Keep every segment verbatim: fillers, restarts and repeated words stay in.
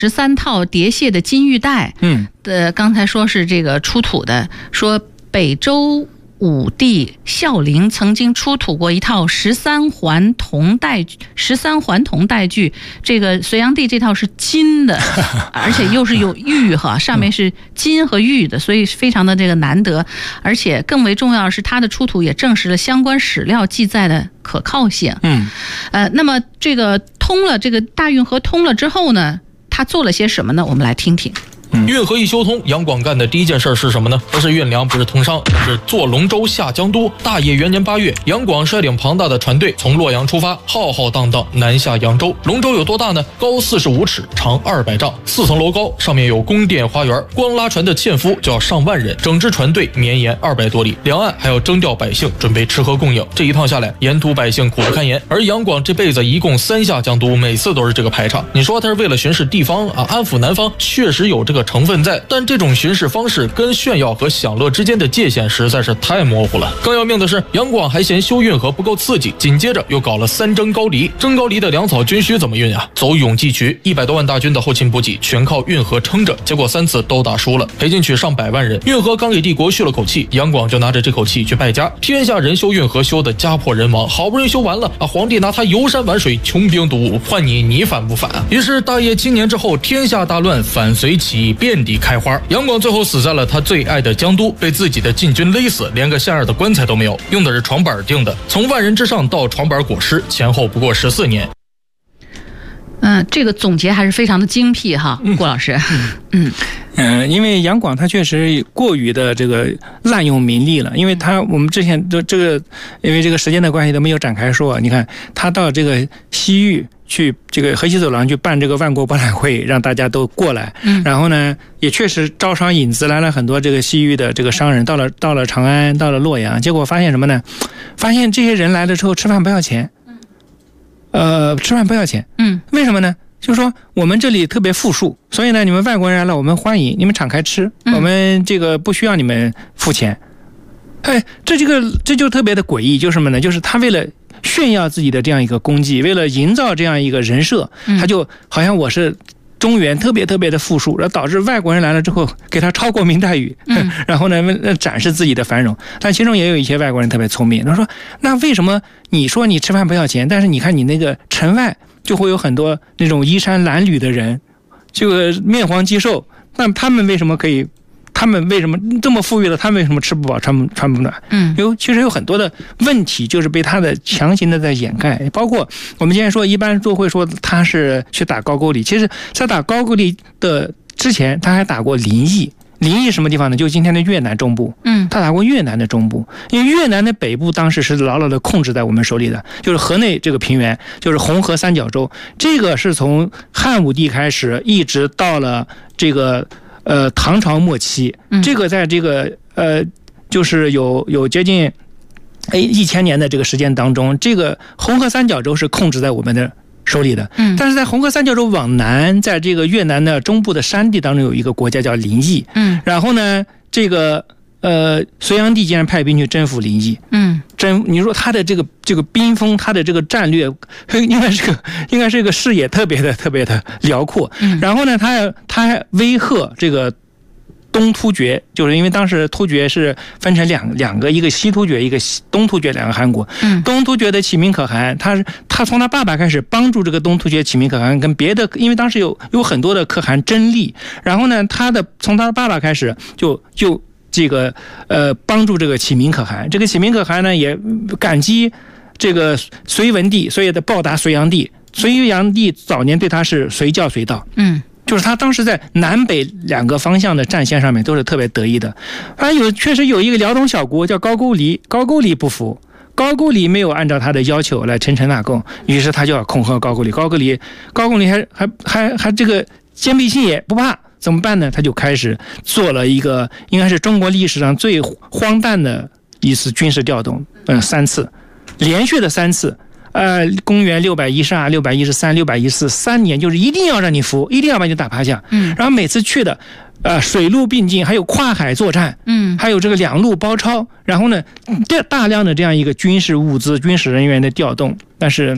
十三套叠卸的金玉带， 嗯， 的刚才说是这个出土的，说北周武帝孝陵曾经出土过一套十三环铜带十三环铜带具，这个隋炀帝这套是金的，而且又是有玉哈，上面是金和玉的，所以非常的这个难得，而且更为重要的是它的出土也证实了相关史料记载的可靠性。 嗯， 呃，那么这个通了这个大运河通了之后呢，他做了些什么呢？我们来听听。 运河一修通，杨广干的第一件事是什么呢？不是运粮，不是通商，而是坐龙舟下江都。大业元年八月，杨广率领庞大的船队从洛阳出发，浩浩荡荡南下扬州。龙舟有多大呢？高四十五尺，长二百丈，四层楼高，上面有宫殿花园。光拉船的纤夫就要上万人，整支船队绵延二百多里，两岸还要征调百姓准备吃喝供应。这一趟下来，沿途百姓苦不堪言。而杨广这辈子一共三下江都，每次都是这个排场。你说他是为了巡视地方啊，安抚南方，确实有这个成分在，但这种巡视方式跟炫耀和享乐之间的界限实在是太模糊了。更要命的是，杨广还嫌修运河不够刺激，紧接着又搞了三征高黎。征高黎的粮草军需怎么运啊？走永济渠，一百多万大军的后勤补给全靠运河撑着，结果三次都打输了，赔进去上百万人。运河刚给帝国续了口气，杨广就拿着这口气去败家，天下人修运河修的家破人亡，好不容易修完了啊，皇帝拿他游山玩水，穷兵黩武，换你你反不反啊？于是大业七年之后，天下大乱，反隋起义遍地开花。杨广最后死在了他最爱的江都，被自己的禁军勒死，连个像样的棺材都没有，用的是床板钉的。从万人之上到床板裹尸，前后不过十四年。 嗯，这个总结还是非常的精辟哈，郭老师。嗯嗯、呃，因为杨广他确实过于的这个滥用民力了，因为他我们之前都这个，因为这个时间的关系都没有展开说。你看他到这个西域去这个河西走廊去办这个万国博览会，让大家都过来，嗯，然后呢也确实招商引资来了很多这个西域的这个商人，到了到了长安，到了洛阳，结果发现什么呢？发现这些人来了之后吃饭不要钱。呃，吃饭不要钱，嗯，为什么呢？就是说我们这里特别富庶，所以呢，你们外国人来了，我们欢迎你们敞开吃，嗯、我们这个不需要你们付钱。哎，这这个这就特别的诡异，就是什么呢？就是他为了炫耀自己的这样一个功绩，为了营造这样一个人设，他就好像我是中原特别特别的富庶，然后导致外国人来了之后给他超过民待遇，嗯、然后呢展示自己的繁荣。但其中也有一些外国人特别聪明，他说：“那为什么你说你吃饭不要钱，但是你看你那个城外就会有很多那种衣衫褴褛的人，这个面黄肌瘦，那他们为什么可以？”他们为什么这么富裕了？他们为什么吃不饱、穿不穿不暖？嗯，有其实有很多的问题，就是被他的强行的在掩盖。包括我们今天说，一般都会说他是去打高句丽，其实在打高句丽的之前，他还打过临沂。临沂什么地方呢？就是今天的越南中部。嗯，他打过越南的中部，因为越南的北部当时是牢牢的控制在我们手里的，就是河内这个平原，就是红河三角洲。这个是从汉武帝开始，一直到了这个。呃，唐朝末期，这个在这个呃，就是有有接近哎一千年的这个时间当中，这个红河三角洲是控制在我们的手里的。嗯，但是在红河三角洲往南，在这个越南的中部的山地当中，有一个国家叫临沂。嗯，然后呢，这个呃，隋炀帝竟然派兵去征服临沂。嗯，征你说他的这个这个兵锋，他的这个战略，应该是个应该是一个视野特别的特别的辽阔。嗯，然后呢，他还他还威吓这个东突厥，就是因为当时突厥是分成两两个，一个西突厥，一个东突厥，两个汗国。嗯，东突厥的启明可汗，他他从他爸爸开始帮助这个东突厥启明可汗跟别的，因为当时有有很多的可汗争利，然后呢，他的从他的爸爸开始就就。这个呃，帮助这个启明可汗，这个启明可汗呢也感激这个隋文帝，所以的报答隋炀帝。隋炀帝早年对他是随叫随到，嗯，就是他当时在南北两个方向的战线上面都是特别得意的。还有确实有一个辽东小国叫高句丽，高句丽不服，高句丽没有按照他的要求来称臣纳贡，于是他就要恐吓高句丽。高句丽，高句丽还还还还这个坚壁清野，不怕。怎么办呢？他就开始做了一个应该是中国历史上最荒诞的一次军事调动，嗯，三次，连续的三次，呃，公元六百一十二、六百一十三、六百一十四，三年就是一定要让你服，一定要把你打趴下。嗯，然后每次去的，呃，水陆并进，还有跨海作战，嗯，还有这个两路包抄，然后呢，大量的这样一个军事物资、军事人员的调动，但是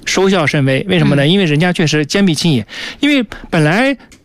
收效甚微。为什么呢？因为人家确实坚壁清野，因为本来